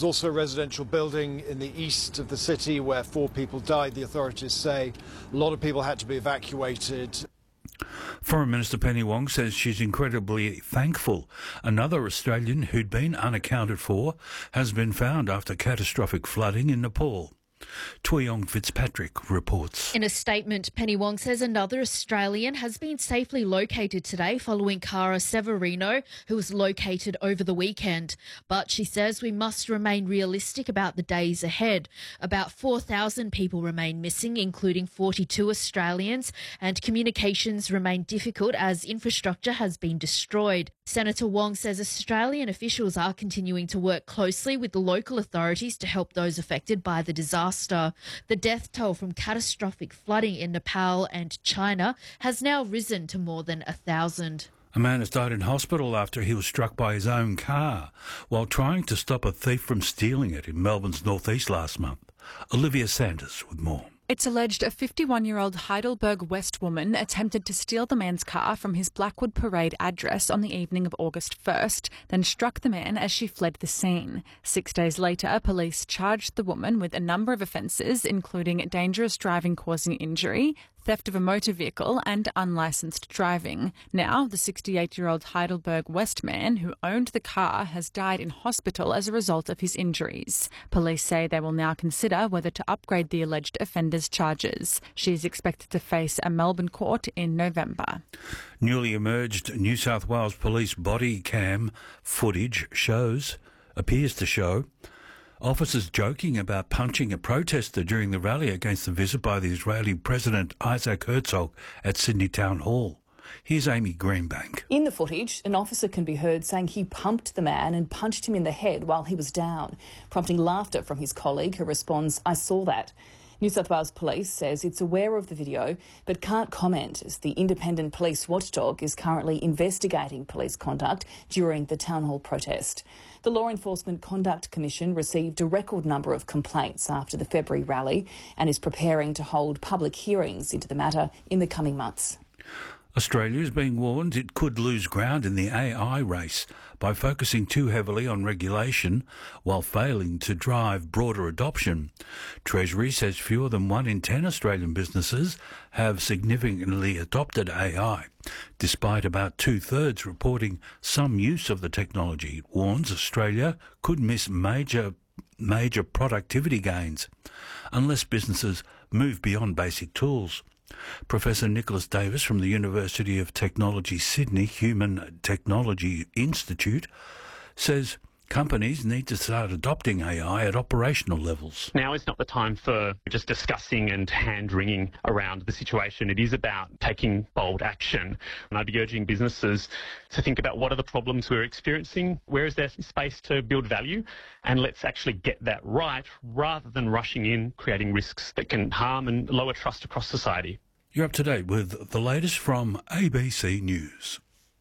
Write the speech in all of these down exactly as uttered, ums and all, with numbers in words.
There's also a residential building in the east of the city where four people died, the authorities say. A lot of people had to be evacuated. Foreign Minister Penny Wong says she's incredibly thankful another Australian who'd been unaccounted for has been found after catastrophic flooding in Nepal. Tuyong Fitzpatrick reports. In a statement, Penny Wong says another Australian has been safely located today following Cara Severino, who was located over the weekend. But she says we must remain realistic about the days ahead. About four thousand people remain missing, including forty-two Australians, and communications remain difficult as infrastructure has been destroyed. Senator Wong says Australian officials are continuing to work closely with the local authorities to help those affected by the disaster. The death toll from catastrophic flooding in Nepal and China has now risen to more than a thousand. A man has died in hospital after he was struck by his own car while trying to stop a thief from stealing it in Melbourne's northeast last month. Olivia Sanders with more. It's alleged a fifty-one-year-old Heidelberg West woman attempted to steal the man's car from his Blackwood Parade address on the evening of August first, then struck the man as she fled the scene. Six days later, police charged the woman with a number of offences, including dangerous driving causing injury, theft of a motor vehicle and unlicensed driving. Now, the sixty-eight-year-old Heidelberg West man who owned the car has died in hospital as a result of his injuries. Police say they will now consider whether to upgrade the alleged offender's charges. She is expected to face a Melbourne court in November. Newly emerged New South Wales Police body cam footage shows, appears to show, officers joking about punching a protester during the rally against the visit by the Israeli President Isaac Herzog at Sydney Town Hall. Here's Amy Greenbank. In the footage, an officer can be heard saying he pumped the man and punched him in the head while he was down, prompting laughter from his colleague who responds, "I saw that." New South Wales Police says it's aware of the video but can't comment as the independent police watchdog is currently investigating police conduct during the town hall protest. The Law Enforcement Conduct Commission received a record number of complaints after the February rally and is preparing to hold public hearings into the matter in the coming months. Australia is being warned it could lose ground in the A I race by focusing too heavily on regulation while failing to drive broader adoption. Treasury says fewer than one in ten Australian businesses have significantly adopted A I, despite about two-thirds reporting some use of the technology. It warns Australia could miss major major productivity gains unless businesses move beyond basic tools. Professor Nicholas Davis from the University of Technology Sydney Human Technology Institute says companies need to start adopting A I at operational levels. Now is not the time for just discussing and hand-wringing around the situation. It is about taking bold action. And I'd be urging businesses to think about what are the problems we're experiencing, where is there space to build value, and let's actually get that right rather than rushing in, creating risks that can harm and lower trust across society. You're up to date with the latest from A B C News.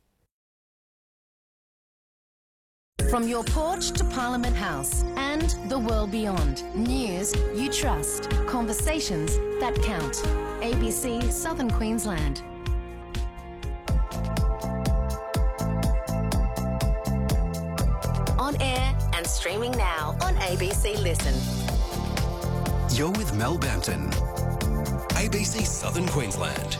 From your porch to Parliament House and the world beyond. News you trust. Conversations that count. A B C Southern Queensland. On air and streaming now on A B C Listen. You're with Mel Bampton. A B C Southern Queensland.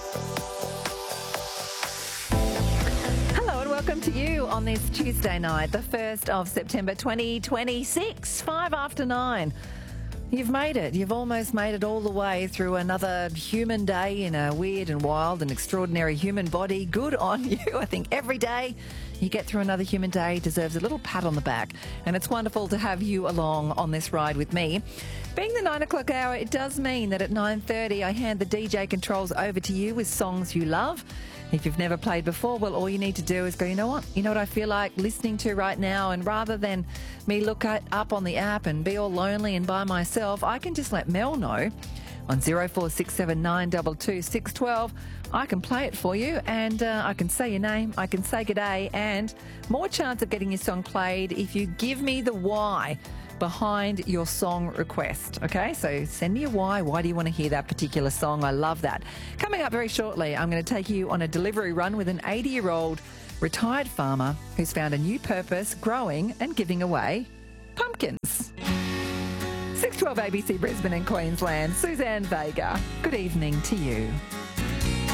Welcome to you on this Tuesday night, the first of September twenty twenty-six, five after nine. You've made it. You've almost made it all the way through another human day in a weird and wild and extraordinary human body. Good on you. I think every day you get through another human day deserves a little pat on the back. And it's wonderful to have you along on this ride with me. Being the nine o'clock hour, it does mean that at nine thirty I hand the D J controls over to you with songs you love. If you've never played before, well, all you need to do is go, you know what? You know what I feel like listening to right now? And rather than me look at, up on the app and be all lonely and by myself, I can just let Mel know on zero four six seven nine two two six one two. I can play it for you and uh, I can say your name, I can say g'day, and more chance of getting your song played if you give me the why behind your song request. Okay, so send me a why. Why do you want to hear that particular song? I love that. Coming up very shortly, I'm going to take you on a delivery run with an eighty-year-old retired farmer who's found a new purpose growing and giving away pumpkins. six twelve A B C Brisbane and Queensland. Suzanne Vega, good evening to you.